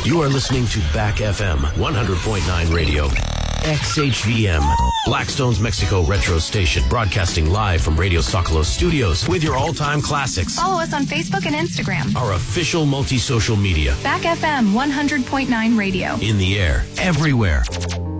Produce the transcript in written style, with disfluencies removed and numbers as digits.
You are listening to Back FM 100.9 Radio. XHVM, Blackstone's Mexico Retro Station, broadcasting live from Radio Socolos Studios with your all-time classics. Follow us on Facebook and Instagram. Our official multi-social media. Back FM 100.9 Radio. In the air, everywhere.